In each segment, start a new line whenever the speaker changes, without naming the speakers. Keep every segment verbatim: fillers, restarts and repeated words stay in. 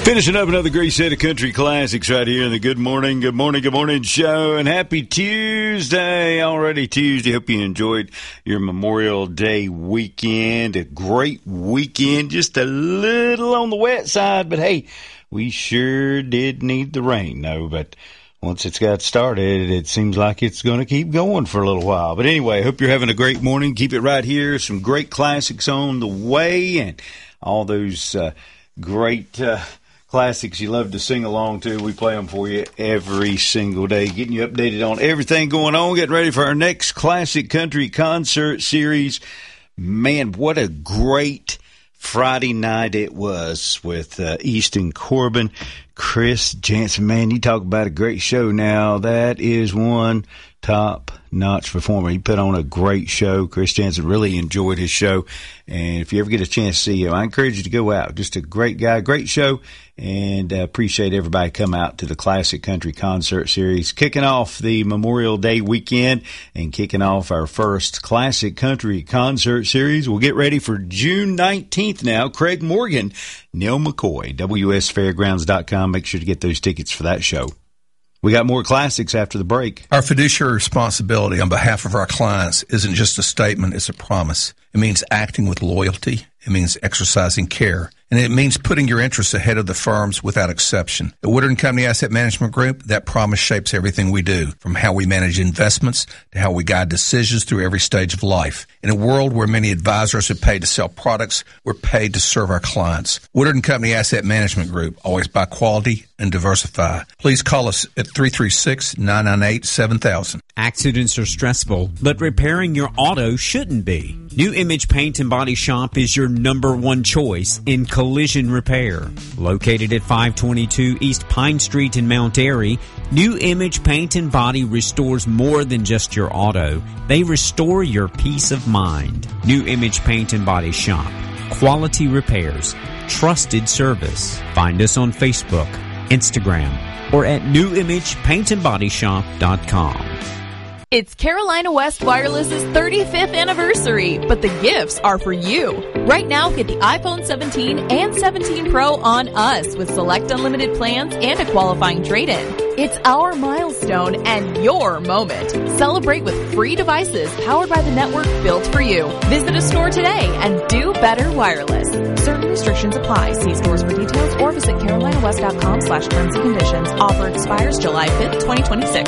Finishing up another great set of country classics right here in the Good Morning, Good Morning, Good Morning show. And happy Tuesday, already Tuesday. Hope you enjoyed your Memorial Day weekend. A great weekend, just a little on the wet side. But, hey, we sure did need the rain, though. But once it's got started, it seems like it's going to keep going for a little while. But anyway, hope you're having a great morning. Keep it right here. Some great classics on the way and all those uh, great uh classics you love to sing along to. We play them for you every single day, getting you updated on everything going on, getting ready for our next Classic Country Concert Series. Man, what a great Friday night it was with uh, Easton Corbin, Chris Janson. Man, you talk about a great show now. That is one top-notch performer. He put on a great show. Chris Janson really enjoyed his show. And if you ever get a chance to see him, I encourage you to go out. Just a great guy, great show. And uh, appreciate everybody come out to the Classic Country Concert Series, kicking off the Memorial Day weekend and kicking off our first Classic Country Concert Series. We'll get ready for June nineteenth now. Craig Morgan, Neil McCoy, W S fairgrounds dot com. Make sure to get those tickets for that show. We got more classics after the break.
Our fiduciary responsibility on behalf of our clients isn't just a statement, it's a promise. It means acting with loyalty. It means exercising care. And it means putting your interests ahead of the firm's without exception. At Woodard and Company Asset Management Group, that promise shapes everything we do, from how we manage investments to how we guide decisions through every stage of life. In a world where many advisors are paid to sell products, we're paid to serve our clients. Woodard and Company Asset Management Group, always buy quality and diversify. Please call us at three three six, nine nine eight, seven thousand.
Accidents are stressful, but repairing your auto shouldn't be. New Image Paint and Body Shop is your number one choice in collision repair. Located at five twenty-two East Pine Street in Mount Airy, New Image Paint and Body restores more than just your auto. They restore your peace of mind. New Image Paint and Body Shop. Quality repairs. Trusted service. Find us on Facebook, Instagram, or at new image paint and body shop dot com.
It's Carolina West Wireless's thirty-fifth anniversary, but the gifts are for you. Right now, get the iPhone seventeen and seventeen Pro on us with select unlimited plans and a qualifying trade-in. It's our milestone and your moment. Celebrate with free devices powered by the network built for you. Visit a store today and do better wireless. Certain restrictions apply. See stores for details or visit carolina west dot com slash terms and conditions. Offer expires July fifth, twenty twenty-six.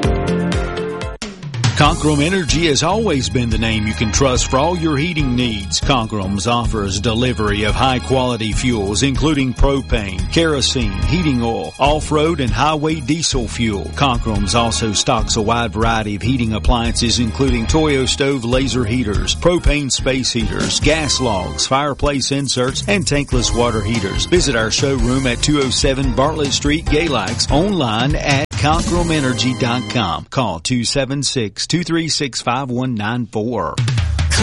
Conkrum Energy has always been the name you can trust for all your heating needs. Conkrum's offers delivery of high-quality fuels, including propane, kerosene, heating oil, off-road, and highway diesel fuel. Conkrum's also stocks a wide variety of heating appliances, including Toyo stove laser heaters, propane space heaters, gas logs, fireplace inserts, and tankless water heaters. Visit our showroom at two oh seven Bartlett Street, Galax, online at conkrum energy dot com. Call two seven six, two three six, five one nine four.